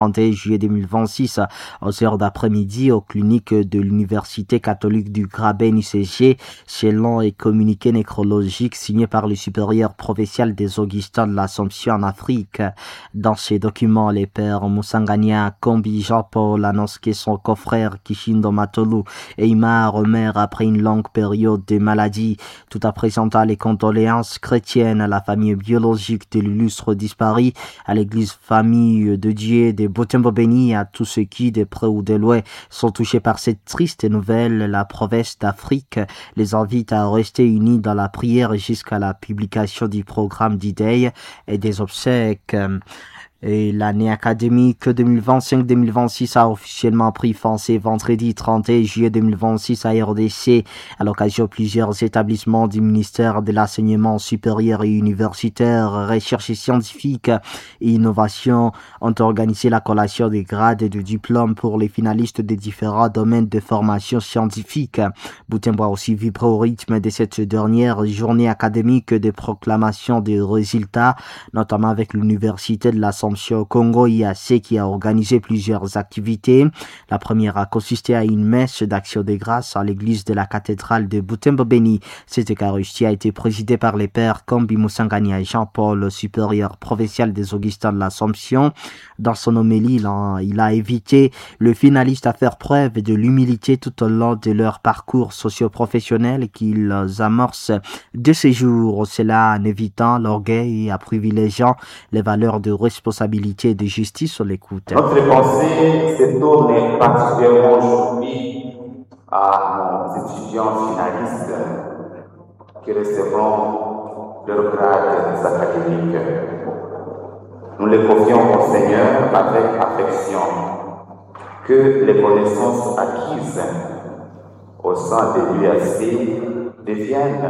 31 juillet 2026 aux heures d'après-midi aux cliniques de l'Université catholique du Graben UCG, selon un communiqué nécrologique signé par le supérieur provincial des Augustins de l'Assomption en Afrique. Dans ces documents, les pères Moussangania Kombi Jean-Paul annoncent que son confrère Kishindo Matolu et Ima meurt après une longue période de maladie, tout en présentant les condoléances chrétiennes à la famille biologique de l'illustre disparu, à l'église famille de Dieu de Butembo Beni, à tous ceux qui, de près ou de loin, sont touchés par cette triste nouvelle. La province d'Afrique les invite à rester unis dans la prière jusqu'à la publication du programme d'idées et des obsèques. Et l'année académique 2025-2026 a officiellement pris fin ce vendredi 31 juillet 2026 à RDC. À l'occasion, plusieurs établissements du ministère de l'enseignement supérieur et universitaire, recherche scientifique et innovation ont organisé la collation des grades et de diplômes pour les finalistes des différents domaines de formation scientifique. Butembo a aussi vibré au rythme de cette dernière journée académique de proclamation des résultats, notamment avec l'université de l'Assomption au Congo IAC qui a organisé plusieurs activités. La première a consisté à une messe d'action de grâce à l'église de la cathédrale de Butembo Beni. Cette Eucharistie a été présidée par les pères Kombi Moussangania et Jean-Paul, supérieur provincial des Augustins de l'Assomption. Dans son homélie, il a invité le finaliste à faire preuve de l'humilité tout au long de leur parcours socio-professionnel qu'ils amorcent de ces jours. Cela en évitant l'orgueil et en privilégiant les valeurs de responsabilité et de justice. Sur l'écoute. Notre pensée se tourne particulièrement aujourd'hui à nos étudiants finalistes qui recevront leur grade académique. Nous les confions au Seigneur avec affection, que les connaissances acquises au sein de l'UAC deviennent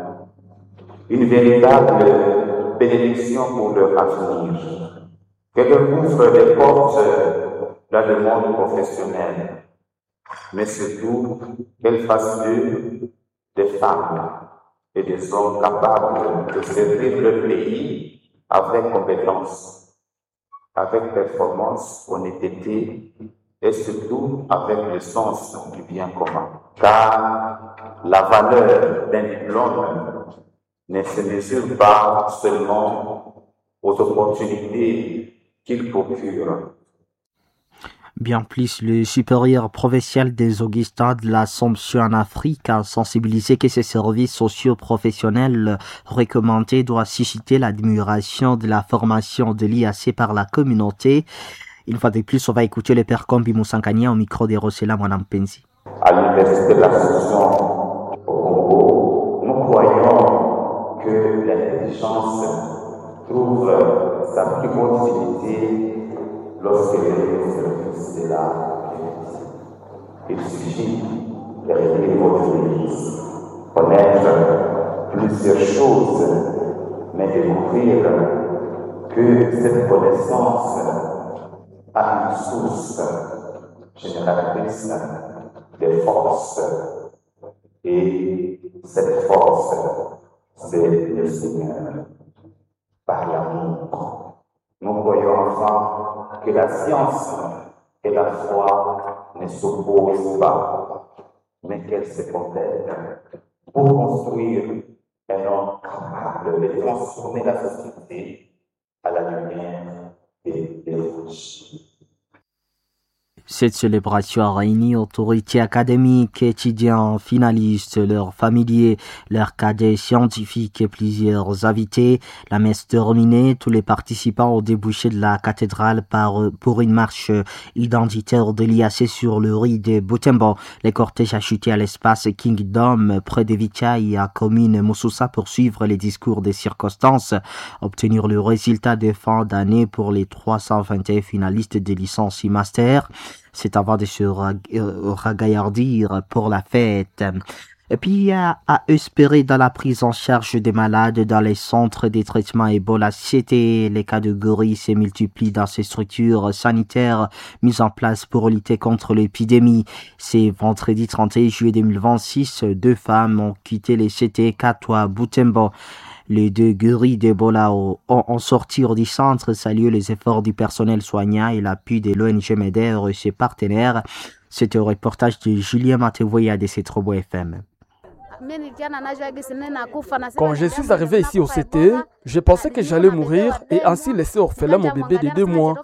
une véritable bénédiction pour leur avenir. Qu'elle ouvre les portes dans le monde professionnel, mais surtout qu'elle fasse d'eux des femmes et des hommes capables de servir le pays avec compétence, avec performance, honnêteté et surtout avec le sens du bien commun. Car la valeur d'un diplôme ne se mesure pas seulement aux opportunités qu'il procure. Bien plus, le supérieur provincial des Augustins de l'Assomption en Afrique a sensibilisé que ces services socio-professionnels recommandés doivent susciter l'admiration de la formation de l'IAC par la communauté. Une fois de plus, on va écouter le père Kombi Moussangania au micro de Rosela Mwanampenzi. À l'Université de l'Assomption au Congo, nous croyons que l'intelligence trouve sa plus grande utilité lorsqu'elle est au service de la vérité. Il suffit de régler votre église, connaître plusieurs choses, mais découvrir que cette connaissance a une source génératrice de force, et cette force, c'est le Seigneur. Par l'amour. Nous croyons enfin que la science et la foi ne s'opposent pas, mais qu'elles se complètent pour construire un homme capable de transformer la société à la lumière de l'évangile. Cette célébration a réuni autorités académiques, étudiants, finalistes, leurs familiers, leurs cadets scientifiques et plusieurs invités. La messe terminée, tous les participants ont débouché de la cathédrale pour une marche identitaire de l'IAC sur le riz de Butembo. Les cortèges a chuté à l'espace Kingdom près de Vichai à commune Moussoussa pour suivre les discours des circonstances, obtenir le résultat de fin d'année pour les 321 finalistes de licence et master. C'est avant de se ragaillardir pour la fête. Et puis, à espérer dans la prise en charge des malades dans les centres de traitement Ebola CT, les cas de gorille se multiplient dans ces structures sanitaires mises en place pour lutter contre l'épidémie. C'est vendredi 31 juillet 2026, 2 femmes ont quitté les CT Katwa Butembo. Les 2 guéris d'Ebola ont sorti du centre, salué les efforts du personnel soignant et l'appui de l'ONG MEDER et ses partenaires. C'était au reportage de Julien Matevoya de C3 FM. Quand je suis arrivé ici au CTE, je pensais que j'allais mourir et ainsi laisser orphelin mon bébé de 2 mois.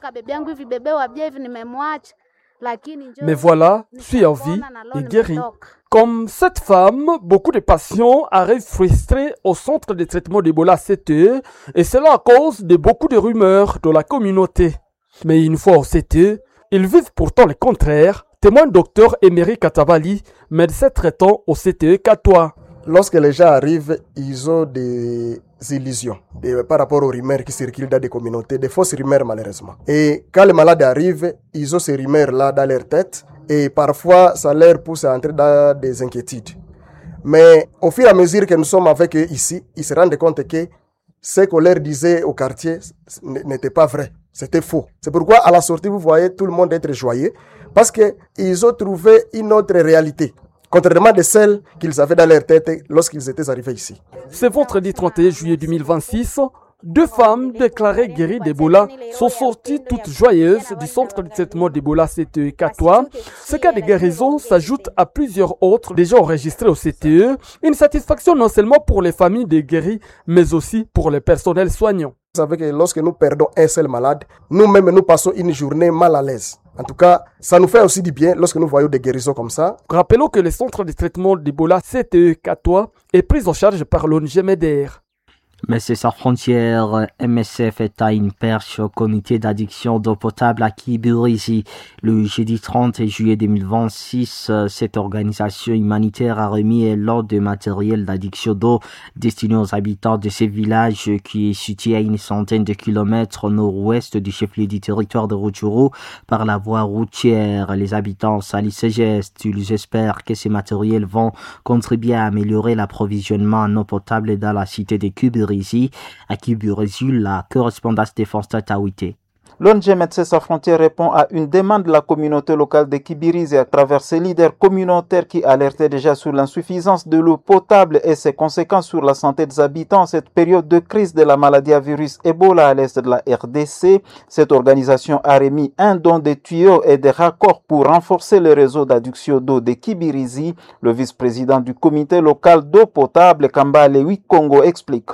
Mais voilà, je suis en vie et guéri. Comme cette femme, beaucoup de patients arrivent frustrés au centre de traitement d'Ebola CTE et cela à cause de beaucoup de rumeurs dans la communauté. Mais une fois au CTE, ils vivent pourtant le contraire, témoigne Dr Emery Katabali, médecin traitant au CTE Katoa. Lorsque les gens arrivent, ils ont des illusions par rapport aux rumeurs qui circulent dans des communautés, des fausses rumeurs malheureusement. Et quand les malades arrivent, ils ont ces rumeurs-là dans leur tête et parfois ça leur pousse à entrer dans des inquiétudes. Mais au fur et à mesure que nous sommes avec eux ici, ils se rendent compte que ce qu'on leur disait au quartier n'était pas vrai, c'était faux. C'est pourquoi à la sortie, vous voyez tout le monde être joyeux parce qu'ils ont trouvé une autre réalité. Contrairement de celles qu'ils avaient dans leur tête lorsqu'ils étaient arrivés ici. Ce vendredi 31 juillet 2026, 2 femmes déclarées guéries d'Ebola sont sorties toutes joyeuses du centre de traitement d'Ebola CTE Katoa. Ce cas de guérison s'ajoute à plusieurs autres déjà enregistrés au CTE. Une satisfaction non seulement pour les familles des guéris, mais aussi pour le personnel soignant. Vous savez que lorsque nous perdons un seul malade, nous-mêmes nous passons une journée mal à l'aise. En tout cas, ça nous fait aussi du bien lorsque nous voyons des guérisons comme ça. Rappelons que le centre de traitement d'Ebola CTE Katoa est pris en charge par l'ONG MEDER. Médecins sans frontières, MSF est à une perche au comité d'addiction d'eau potable à Kibirizi. Le jeudi 30 juillet 2026, cette organisation humanitaire a remis un lot de matériel d'addiction d'eau destiné aux habitants de ces villages qui est situé à une centaine de kilomètres au nord-ouest du chef-lieu du territoire de Rutshuru par la voie routière. Les habitants saluent ces gestes. Ils espèrent que ces matériels vont contribuer à améliorer l'approvisionnement en eau potable dans la cité de Kibirizi. À Kibirizi, la correspondance de Fonsta Taouité. L'ONG Médecins sans frontières répond à une demande de la communauté locale de Kibirizi à travers ses leaders communautaires qui alertaient déjà sur l'insuffisance de l'eau potable et ses conséquences sur la santé des habitants en cette période de crise de la maladie à virus Ebola à l'est de la RDC. Cette organisation a remis un don de tuyaux et des raccords pour renforcer le réseau d'adduction d'eau de Kibirizi. Le vice-président du comité local d'eau potable, Kambale Wikongo, explique.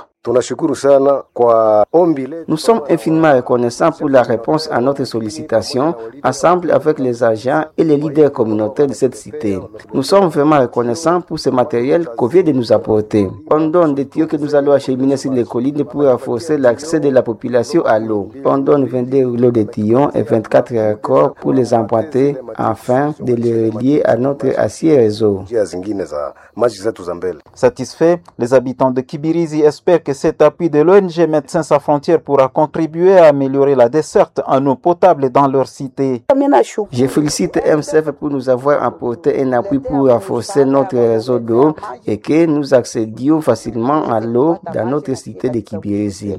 Nous sommes infiniment reconnaissants pour la réponse à notre sollicitation, ensemble avec les agents et les leaders communautaires de cette cité. Nous sommes vraiment reconnaissants pour ce matériel qu'on vient de nous apporter. On donne des tuyaux que nous allons acheminer sur les collines pour renforcer l'accès de la population à l'eau. On donne 22 rouleaux de tuyaux et 24 raccords pour les emprunter afin de les relier à notre acier réseau. Satisfaits, les habitants de Kibirizi espèrent que cet appui de l'ONG Médecins sans frontières pourra contribuer à améliorer la desserte en eau potable dans leur cité. Je félicite MSF pour nous avoir apporté un appui pour renforcer notre réseau d'eau et que nous accédions facilement à l'eau dans notre cité de Kibirizi.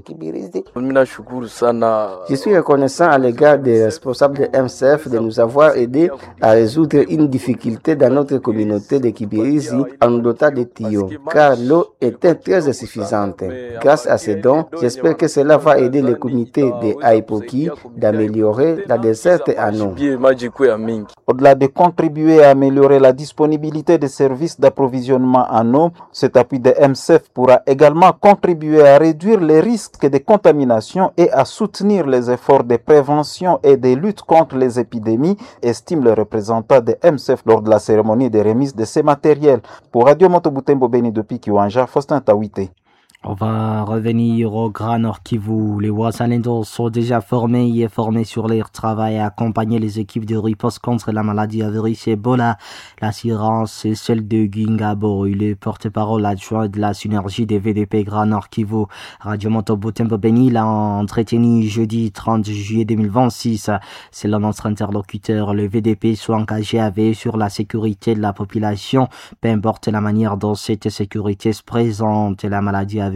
Je suis reconnaissant à l'égard des responsables de MSF de nous avoir aidés à résoudre une difficulté dans notre communauté de Kibirizi en nous dotant de tuyaux, car l'eau était très insuffisante. Grâce à ces dons, j'espère que cela va aider le comité de Aipoki d'améliorer la desserte en eau. Au-delà de contribuer à améliorer la disponibilité des services d'approvisionnement en eau, cet appui de MSF pourra également contribuer à réduire les risques de contamination et à soutenir les efforts de prévention et de lutte contre les épidémies, estime le représentant de MSF lors de la cérémonie de remise de ces matériels. Pour Radio Motobutembo Beni depuis Kiwanja, Faustin Taouité. On va revenir au Grand Nord Kivu. Les Wasalendos sont déjà formés et formés sur leur travail à accompagner les équipes de riposte contre la maladie à virus Ebola. L'assurance est celle de Gingabo. Il est porte-parole adjoint de la synergie des VDP Grand Nord Kivu. Radio Motobutembo Beni l'a entretenu jeudi 30 juillet 2026. Selon notre interlocuteur, le VDP soit engagé à veiller sur la sécurité de la population, peu importe la manière dont cette sécurité se présente. La maladie à virus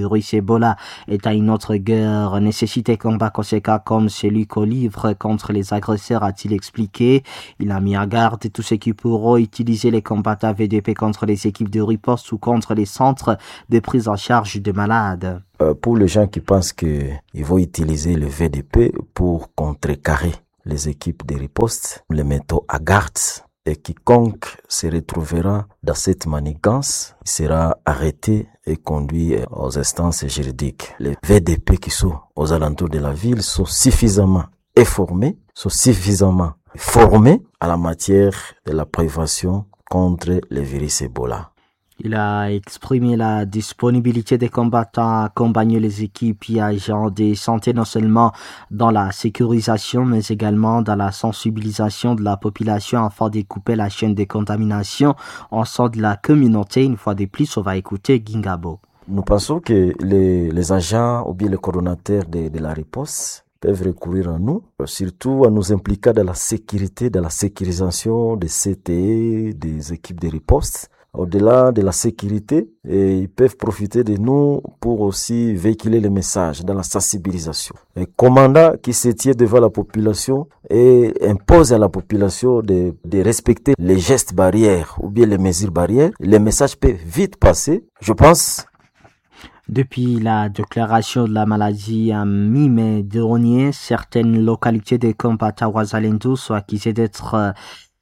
coronavirus Ebola est à une autre guerre, nécessité combat conséquent comme celui qu'on livre contre les agresseurs, a-t-il expliqué. Il a mis en garde tous ceux qui pourront utiliser les combattants VDP contre les équipes de riposte ou contre les centres de prise en charge de malades. Pour les gens qui pensent qu'ils vont utiliser le VDP pour contrecarrer les équipes de riposte, les mettons à garde. Et quiconque se retrouvera dans cette manigance sera arrêté et conduit aux instances juridiques. Les VDP qui sont aux alentours de la ville sont suffisamment informés, sont suffisamment formés à la matière de la prévention contre le virus Ebola. Il a exprimé la disponibilité des combattants à accompagner les équipes et agents de santé non seulement dans la sécurisation mais également dans la sensibilisation de la population afin de couper la chaîne de contamination en sein de la communauté. Une fois de plus, on va écouter Gingabo. Nous pensons que les agents ou bien les coordonnateurs de la riposte peuvent recourir à nous, surtout à nous impliquer dans la sécurité, dans la sécurisation des CTE, des équipes de riposte. Au-delà de la sécurité, et ils peuvent profiter de nous pour aussi véhiculer les messages dans la sensibilisation. Le commandant qui se tient devant la population et impose à la population de respecter les gestes barrières ou bien les mesures barrières, les messages peuvent vite passer, je pense. Depuis la déclaration de la maladie en mi-mai dernier, certaines localités de Kompata Ouazalendo sont accusées d'être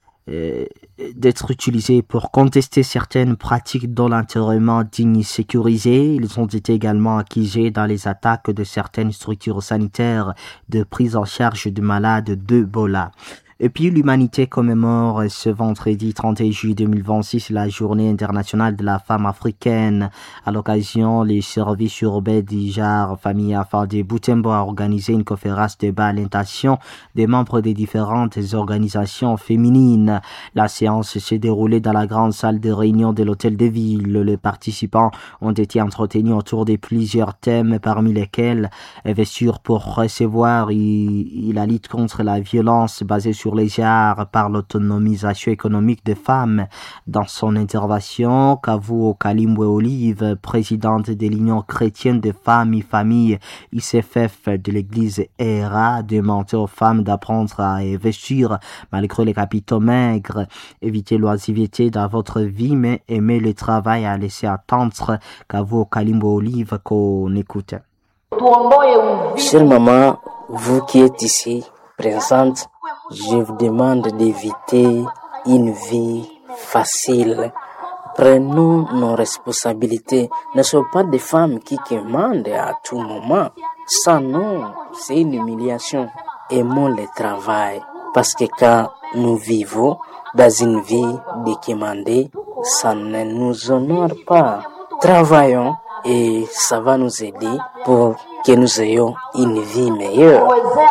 utilisés pour contester certaines pratiques dont l'enterrement digne et sécurisé. Ils ont été également accusés dans les attaques de certaines structures sanitaires de prise en charge de malades d'Ebola. Et puis, l'humanité commémore ce vendredi 31 juillet 2026 la journée internationale de la femme africaine. À l'occasion, les services urbains d'Ijar Famille Afar de Butembo a organisé une conférence débat à l'intention des membres des différentes organisations féminines. La séance s'est déroulée dans la grande salle de réunion de l'hôtel de ville. Les participants ont été entretenus autour de plusieurs thèmes, parmi lesquels investir pour recevoir et la lutte contre la violence basée sur les genres par l'autonomisation économique des femmes. Dans son intervention, Kavuo Kalimwe Olive, présidente de l'Union chrétienne des femmes et familles ICFF de l'église ERA, a demandé aux femmes d'apprendre à investir malgré les capitaux maigres. Évitez l'oisiveté dans votre vie, mais aimez le travail à laisser attendre. Kavuo Kalimwe Olive qu'on écoute. Chère maman, vous qui êtes ici présente, je vous demande d'éviter une vie facile. Prenons nos responsabilités. Ne sommes pas des femmes qui commandent à tout moment. Ça non, c'est une humiliation. Aimons le travail. Parce que quand nous vivons dans une vie de commander, ça ne nous honore pas. Travaillons et ça va nous aider pour que nous ayons une vie meilleure.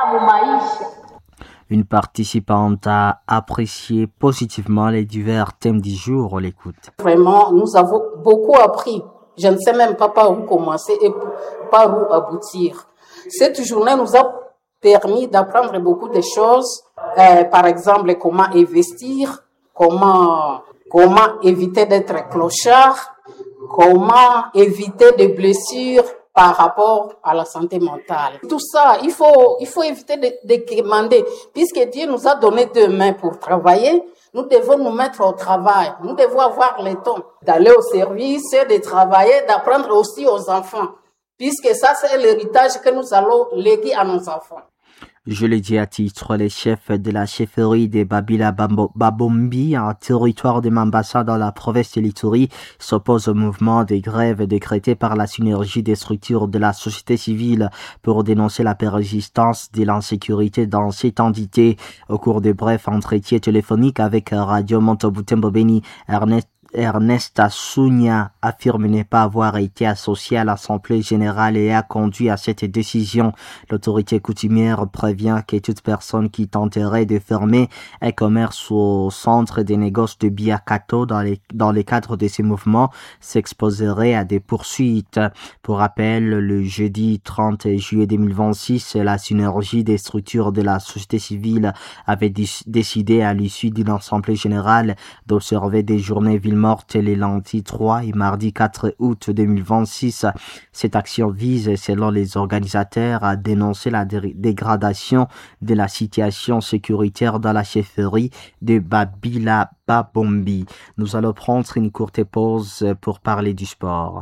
Une participante a apprécié positivement les divers thèmes du jour. On l'écoute. Vraiment, nous avons beaucoup appris. Je ne sais même pas par où commencer et par où aboutir. Cette journée nous a permis d'apprendre beaucoup de choses. Par exemple, comment investir, comment éviter d'être clochard, comment éviter des blessures par rapport à la santé mentale. Tout ça, il faut éviter de demander. Puisque Dieu nous a donné 2 mains pour travailler, nous devons nous mettre au travail. Nous devons avoir le temps d'aller au service, de travailler, d'apprendre aussi aux enfants. Puisque ça, c'est l'héritage que nous allons léguer à nos enfants. Je l'ai dit à titre, les chefs de la chefferie de Babila Babombi, un territoire de Mambasa dans la province de l'Ituri, s'opposent au mouvement des grèves décrété par la synergie des structures de la société civile pour dénoncer la persistance de l'insécurité dans cette entité. Au cours de brefs entretiens téléphoniques avec Radio Montobutembo Beni, Ernest Asunia affirme ne pas avoir été associé à l'Assemblée générale et a conduit à cette décision. L'autorité coutumière prévient que toute personne qui tenterait de fermer un commerce au centre des négoces de Biakato dans le cadre de ces mouvements s'exposerait à des poursuites. Pour rappel, le jeudi 30 juillet 2026, la synergie des structures de la société civile avait décidé à l'issue d'une assemblée générale d'observer des journées ville mortes les lundis 3 et mardi 4 août 2026. Cette action vise, selon les organisateurs, à dénoncer la dégradation de la situation sécuritaire dans la chefferie de Babila Babombi. Nous allons prendre une courte pause pour parler du sport.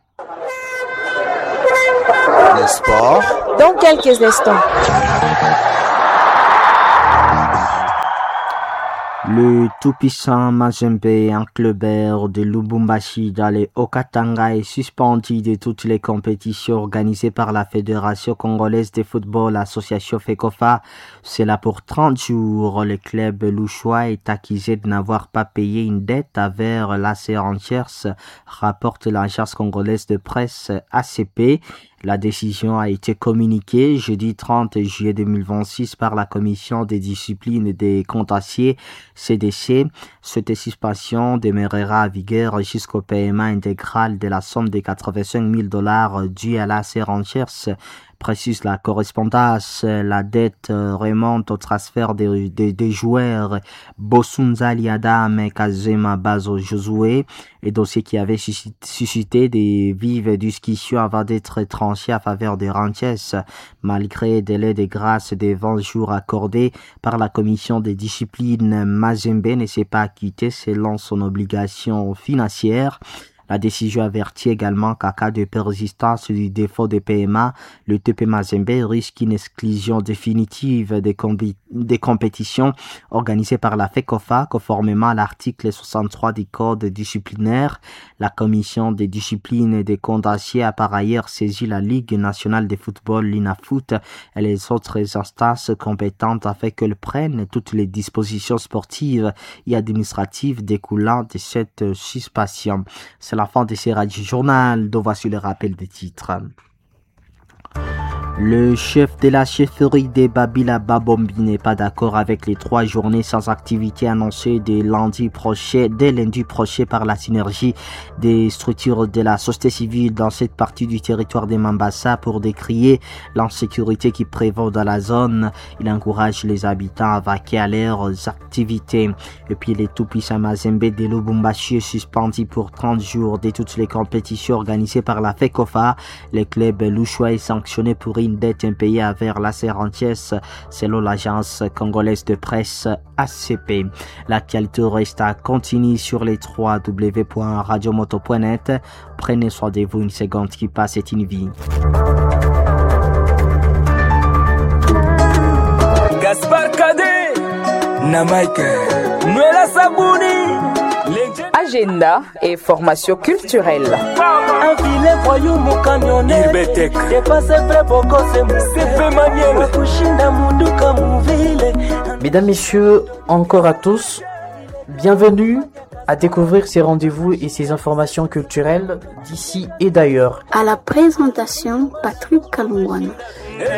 Le sport dans quelques instants. Le tout-puissant Mazembe, un clubber de Lubumbashi dans les Haut-Katanga, est suspendu de toutes les compétitions organisées par la Fédération congolaise de football, l'association FECOFA. C'est là pour 30 jours. Le club louchois est accusé de n'avoir pas payé une dette envers l'AC Rangers, rapporte l'agence congolaise de presse ACP. La décision a été communiquée jeudi 30 juillet 2026 par la Commission des disciplines des contentieux CDC. Cette suspension demeurera à vigueur jusqu'au paiement intégral de la somme de $85,000 due à l'AC Rangers. Précise la correspondance, la dette remonte au transfert des joueurs Bosunza Liadam et Kazema Bazo Josué, et dossier qui avait suscité des vives discussions avant d'être tranché à faveur des Rangers, malgré délai de grâce de 20 jours accordés par la commission des disciplines. Mazembe ne s'est pas acquitté selon son obligation financière. La décision avertit également qu'en cas de persistance du défaut de paiement, le TP Mazembe risque une exclusion définitive des compétitions organisées par la FECOFA, conformément à l'article 63 du Code disciplinaire. La Commission des disciplines des contentieux a par ailleurs saisi la Ligue nationale de football, l'INAFOOT, et les autres instances compétentes afin qu'elles prennent toutes les dispositions sportives et administratives découlant de cette suspension. C'est la fin de ce radio-journal, dont voici le rappel des titres. Le chef de la chefferie de Babila Babombi n'est pas d'accord avec les 3 journées sans activité annoncées dès lundi prochain par la synergie des structures de la société civile dans cette partie du territoire de Mambasa pour décrier l'insécurité qui prévaut dans la zone. Il encourage les habitants à vaquer à leurs activités. Et puis les tout-puissants Mazembe de Lubumbashi est suspendu pour 30 jours de toutes les compétitions organisées par la FECOFA. Le club louchois est sanctionné pour une dette impayée envers l'AC Rangers, selon l'agence congolaise de presse ACP. L'actualité reste à continuer sur les www.radiomoto.net. Prenez soin de vous, une seconde qui passe est une vie. Gaspard Kadé, Namaike, Noëlla Sabouni. Agenda et formation culturelle. Mesdames, Messieurs, encore à tous, bienvenue à découvrir ces rendez-vous et ces informations culturelles d'ici et d'ailleurs. À la présentation, Patrick Kalungwana.